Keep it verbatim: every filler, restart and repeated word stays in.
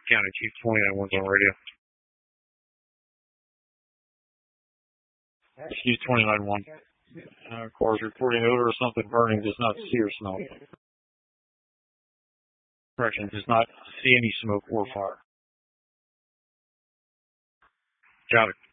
County Chief twenty-nine one's on radio. Chief twenty-nine one. Uh, of course, reporting odor of something burning, does not see or smell. Correction, does not see any smoke or fire. Got it.